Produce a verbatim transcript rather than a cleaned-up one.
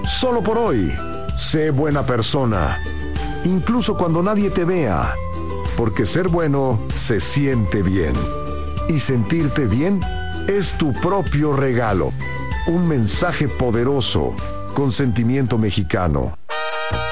Solo por hoy, sé buena persona, incluso cuando nadie te vea, porque ser bueno se siente bien. Y sentirte bien es tu propio regalo. Un mensaje poderoso con sentimiento mexicano.